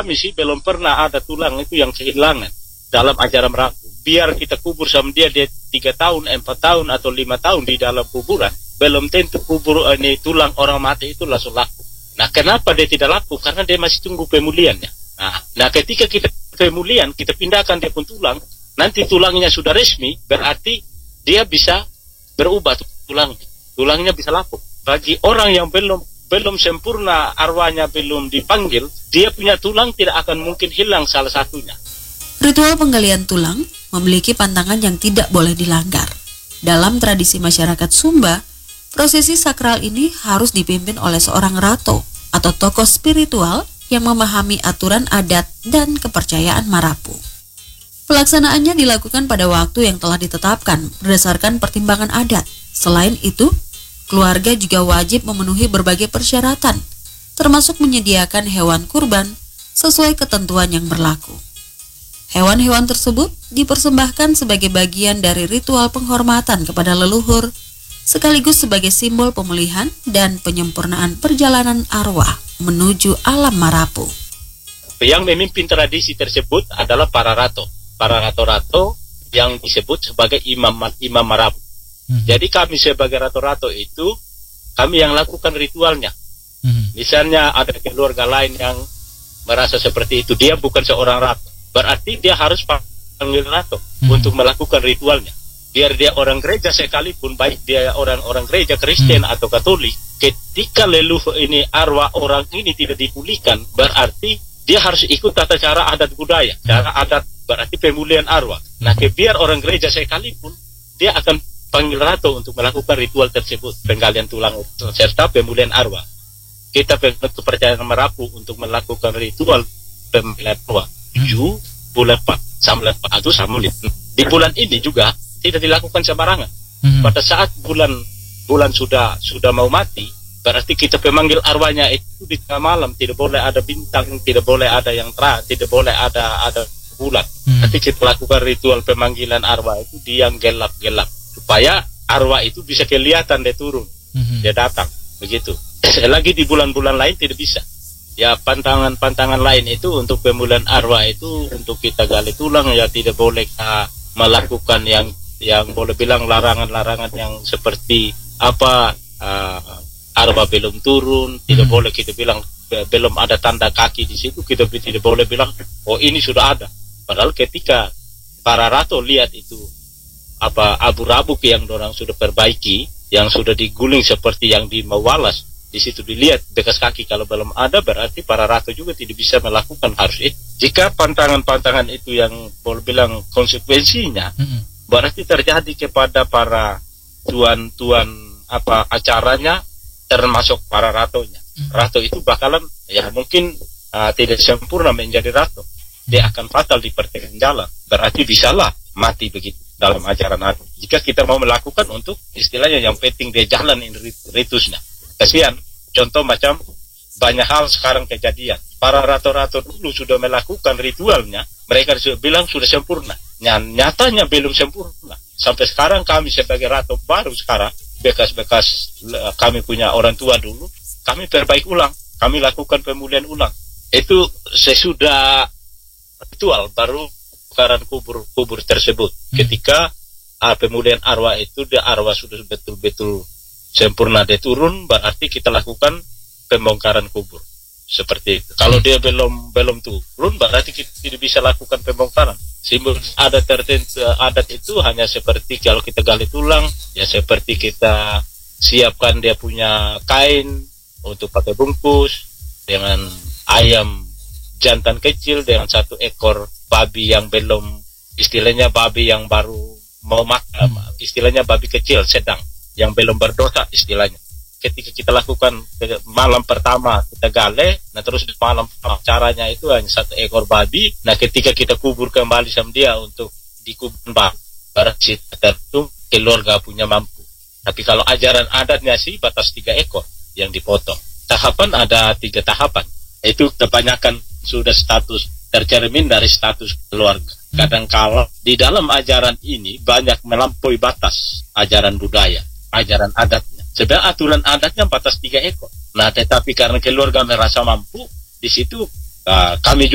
kami sih belum pernah ada tulang itu yang kehilangan dalam ajaran Merapu. Biar kita kubur sama dia 3 tahun, 4 tahun atau 5 tahun di dalam kuburan, belum tentu kubur ini tulang orang mati itu langsung laku. Nah, kenapa dia tidak laku? Karena dia masih tunggu pemulihannya. Nah, ketika kita pemulihan, kita pindahkan dia pun tulang, nanti tulangnya sudah resmi, berarti dia bisa berubah tulangnya. Tulangnya bisa laku. Bagi orang yang belum sempurna, arwahnya belum dipanggil, dia punya tulang tidak akan mungkin hilang salah satunya. Ritual penggalian tulang memiliki pantangan yang tidak boleh dilanggar. Dalam tradisi masyarakat Sumba, prosesi sakral ini harus dipimpin oleh seorang rato atau tokoh spiritual yang memahami aturan adat dan kepercayaan Marapu. Pelaksanaannya dilakukan pada waktu yang telah ditetapkan berdasarkan pertimbangan adat. Selain itu, keluarga juga wajib memenuhi berbagai persyaratan, termasuk menyediakan hewan kurban sesuai ketentuan yang berlaku. Hewan-hewan tersebut dipersembahkan sebagai bagian dari ritual penghormatan kepada leluhur, sekaligus sebagai simbol pemulihan dan penyempurnaan perjalanan arwah menuju alam Marapu. Yang memimpin tradisi tersebut adalah para rato. Para rato-rato yang disebut sebagai imam Marapu. Jadi kami sebagai rato-rato itu, kami yang lakukan ritualnya. Misalnya ada keluarga lain yang merasa seperti itu, dia bukan seorang rato, berarti dia harus panggil rato untuk melakukan ritualnya. Biar dia orang gereja sekalipun, baik dia orang gereja Kristen atau Katolik, ketika leluhur ini, arwah orang ini tidak dipulihkan, berarti dia harus ikut tata cara adat budaya. Cara adat berarti pemulihan arwah. Nah, biar orang gereja sekalipun, dia akan panggil rato untuk melakukan ritual tersebut, penggalian tulang serta pemulihan arwah. Kita kepercayaan Merapu untuk melakukan ritual pemulihan arwah 7 bulan 4 sampai atau sampai di bulan ini juga tidak dilakukan sembarangan. Pada saat bulan sudah mau mati, berarti kita pemanggil arwahnya itu di tengah malam, tidak boleh ada bintang, tidak boleh ada yang terang, tidak boleh ada bulan. Nanti kita lakukan ritual pemanggilan arwah itu di yang gelap-gelap, supaya arwah itu bisa kelihatan dia turun, dia datang, begitu. Lagi di bulan-bulan lain tidak bisa. Ya, pantangan lain itu untuk pemulihan arwah itu untuk kita gali tulang, ya tidak boleh melakukan yang boleh bilang larangan-larangan yang seperti apa, arwah belum turun, tidak boleh kita bilang belum ada tanda kaki di situ, kita tidak boleh bilang oh ini sudah ada. Padahal ketika para rato lihat itu apa abu-abu yang orang sudah perbaiki, yang sudah diguling seperti yang di Mawalas, di situ dilihat bekas kaki, kalau belum ada berarti para rato juga tidak bisa melakukan harus itu. Jika pantangan-pantangan itu yang boleh bilang konsekuensinya, berarti terjadi kepada para tuan-tuan apa acaranya, termasuk para ratonya. Rato itu bakalan ya mungkin tidak sempurna menjadi rato. Dia akan fatal di pertengahan jalan. Berarti bisalah mati begitu dalam ajaran adat. Jika kita mau melakukan untuk istilahnya yang penting dia jalanin ritusnya. Kasihan, contoh macam banyak hal sekarang kejadian. Para rato-rato dulu sudah melakukan ritualnya, mereka sudah bilang sudah sempurna. Nyatanya belum sempurna. Sampai sekarang kami sebagai rato baru sekarang, bekas-bekas kami punya orang tua dulu, kami perbaiki ulang, kami lakukan pemulihan ulang. Itu sesudah ritual baru bongkaran kubur tersebut. Ketika pemulihan arwah itu, dia arwah sudah betul-betul sempurna dia turun, berarti kita lakukan pembongkaran kubur seperti itu. Kalau dia belum turun, berarti kita tidak bisa lakukan pembongkaran. Simbol adat tertentu, adat itu hanya seperti kalau kita gali tulang, ya seperti kita siapkan dia punya kain untuk pakai bungkus, dengan ayam jantan kecil, dengan 1 ekor babi yang belum, istilahnya babi yang baru mau makan, istilahnya babi kecil sedang yang belum berdosa istilahnya. Ketika kita lakukan malam pertama kita gale, nah terus malam caranya itu hanya 1 ekor babi. Nah ketika kita kubur kembali sama dia untuk dikubur berarti tertentu keluarga punya mampu. Tapi kalau ajaran adatnya sih batas 3 ekor yang dipotong. Tahapan ada 3 tahapan. Itu kebanyakan sudah status tercermin dari status keluarga. Kadangkala di dalam ajaran ini banyak melampaui batas ajaran budaya, ajaran adatnya. Sebenarnya aturan adatnya batas 3 ekor. Nah, tetapi karena keluarga merasa mampu, di situ kami juga